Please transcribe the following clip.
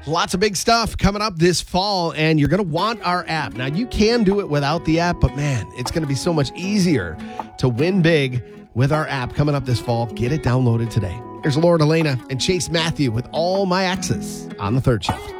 Lots of big stuff coming up this fall, and you're going to want our app. Now, you can do it without the app, but man, it's going to be so much easier to win big with our app coming up this fall. Get it downloaded today. Here's Laura Elena and Chase Matthew with All My Exes on the Third Shift.